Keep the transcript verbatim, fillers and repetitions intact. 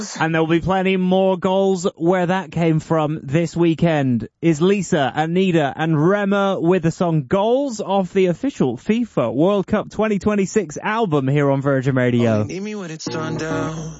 And there'll be plenty more goals where that came from this weekend. Is Lisa, Anita and Rema with the song Goals off the official FIFA World Cup twenty twenty-six album here on Virgin Radio. Need me when it's done down.